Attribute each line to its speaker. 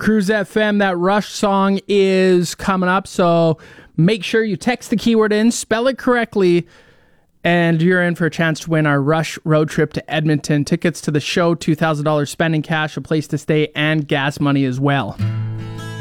Speaker 1: Cruise FM. That Rush song is coming up, so make sure you text the keyword in, spell it correctly, and you're in for a chance to win our Rush road trip to Edmonton. Tickets to the show, $2,000 spending cash, a place to stay, and gas money as well.